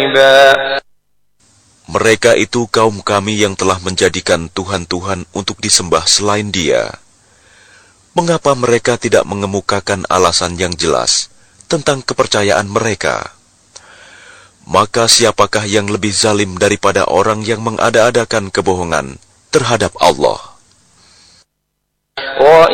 Mereka itu kaum kami yang telah menjadikan Tuhan-Tuhan untuk disembah selain Dia. Mengapa mereka tidak mengemukakan alasan yang jelas tentang kepercayaan mereka? Maka siapakah yang lebih zalim daripada orang yang mengada-adakan kebohongan terhadap Allah?